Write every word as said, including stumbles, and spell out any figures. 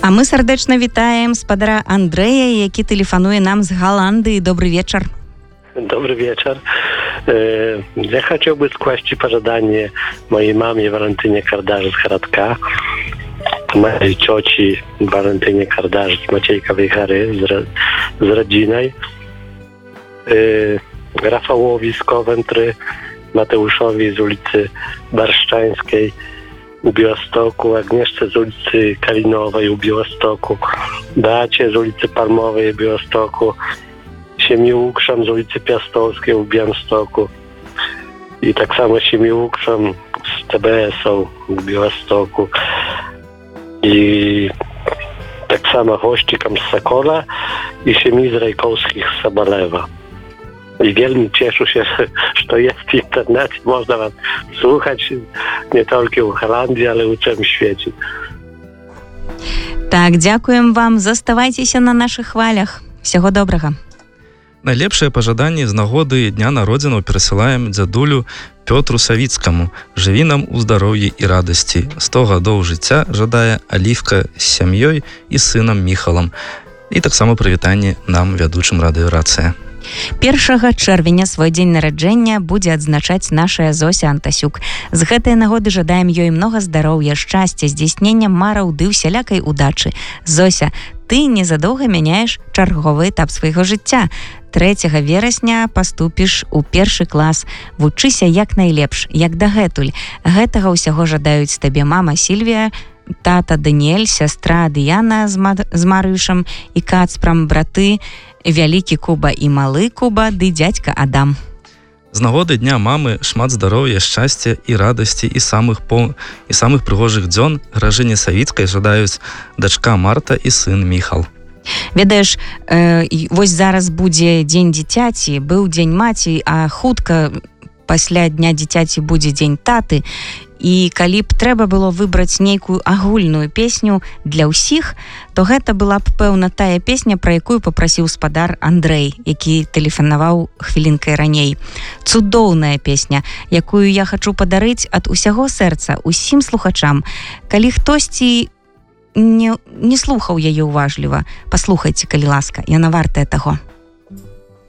А мы сардэчна вітаем спадара Андрэя, які тэлефануе нам з Галандыі. Добрый вечар. Dobry wieczór. Ja chciałbym skłaść pożądanie mojej mamie Walentynie Kardarzy z Hradka, mojej cioci Walentynie Kardarzy z Maciejkowej Chary, z, z rodziną, Rafałowi z Kowentry, Mateuszowi z ulicy Barszczańskiej u Białostoku, Agnieszce z ulicy Kalinowej u Białostoku, Beacie z ulicy Palmowej u Białostoku, Siemiłukrzom z ulicy Piastowskiej u Białymstoku i tak samo Siemiłukrzom z T B S-ą u Białymstoku i tak samo Hościkom z Sokola i Siemi z Rajkowskich z Sabalewa. I wielmi cieszę się, że jest internet i można was słuchać nie tylko w Holandii, ale w całym świecie. Tak, dziękuję wam. Заставайцеся на наших хвалях. Всього доброго. Найлепшае пажаданне з нагоды дня народзінаў перасылаем дзядулю Пётру Савіцкаму. Жыві нам у здароўі і радасці. сто гадоў жыцця жадае Алівка з сям'ёй і сынам Міхалам. І таксама прывітанне нам, вядучым радыёрацыя. першага чэрвеня свой дзень нараджэння будзе адзначаць нашая Зося Антасюк. З гэтай нагоды жадаем ёй многа здароўя, шчасця, здзейснення мараў ды ўсялякай удачы. Зося, ты незадоўга мяняеш чарговы этап свайго жыцця. трэцяга верасня паступіш у першы клас. Вучыся як найлепш, як дагэтуль. Гэтага ўсяго жадаюць табе мама Сільвія, тата Даніэль, сястра Дыяна з, Мад... з Марыюшам і Кацпрам, браты вялікі Куба і малы Куба ды дзядзька Адам. З нагоды дня мамы шмат здароўя, шчасця і радасці і самых пол... і самых прыгожых дзён Гражыне Савіцкай жадаюць дачка Марта і сын Міхал. Ведаеш, э, вось зараз будзе дзень дзіцяці, быў дзень маці, а хутка пасля дня дзіцяці будзе дзень таты. І калі б трэба было выбраць нейкую агульную песню для ўсіх, то гэта была б, пэўна, тая песня, пра якую папрасіў спадар Андрэй, які тэлефанаваў хвілінкай раней. Цудоўная песня, якую я хачу падарыць ад усяго сэрца усім слухачам. Калі хтосьці не, не слухаў яе ўважліва, паслухайце, калі ласка, яна вартая таго.